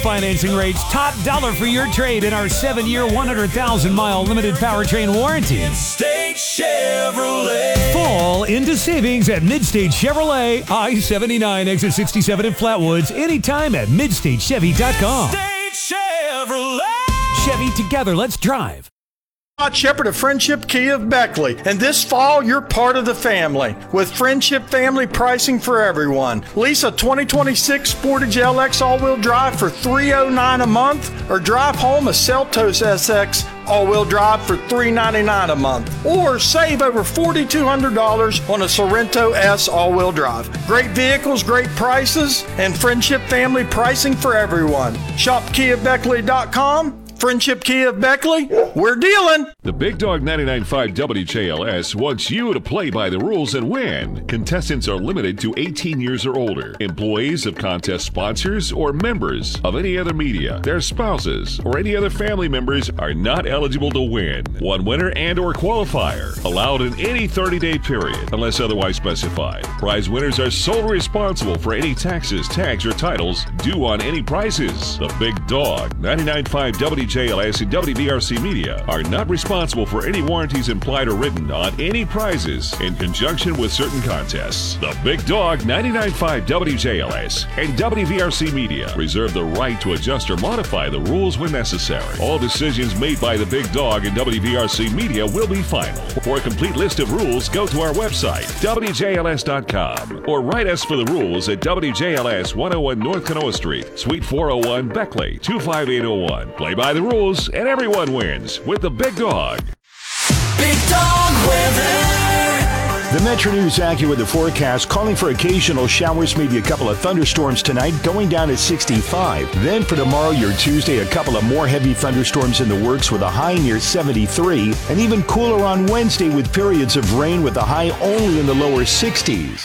financing rates, top dollar for your trade in our 7-year, 100,000-mile limited powertrain warranty. Midstate Chevrolet. Fall into savings at Midstate Chevrolet, I-79, exit 67 in Flatwoods, anytime at MidstateChevy.com. Midstate Chevrolet. Chevy, together, let's drive. Todd Shepard of Friendship Kia of Beckley, and this fall you're part of the family with Friendship Family pricing for everyone. Lease a 2026 Sportage LX all-wheel drive for $309 a month, or drive home a Seltos SX all-wheel drive for $399 a month, or save over $4,200 on a Sorrento S all-wheel drive. Great vehicles, great prices, and Friendship Family pricing for everyone. Shop KiaBeckley.com. Friendship Kia of Beckley, we're dealing. The Big Dog 99.5 WJLS wants you to play by the rules and win. Contestants are limited to 18 years or older. Employees of contest sponsors or members of any other media, their spouses, or any other family members are not eligible to win. One winner and or qualifier allowed in any 30-day period unless otherwise specified. Prize winners are solely responsible for any taxes, tags, or titles due on any prizes. The Big Dog 99.5 WJLS and WVRC Media are not responsible for any warranties implied or written on any prizes in conjunction with certain contests. The Big Dog 99.5 WJLS and WVRC Media reserve the right to adjust or modify the rules when necessary. All decisions made by the Big Dog and WVRC Media will be final. For a complete list of rules, go to our website, WJLS.com, or write us for the rules at WJLS 101 North Canoa Street, Suite 401, Beckley, 25801. Play by the rules, and everyone wins with the Big Dog. Big Dog weather. The Metro News AccuWeather the forecast calling for occasional showers, maybe a couple of thunderstorms tonight, going down to 65. Then for tomorrow, your Tuesday, a couple of more heavy thunderstorms in the works with a high near 73, and even cooler on Wednesday with periods of rain with a high only in the lower 60s.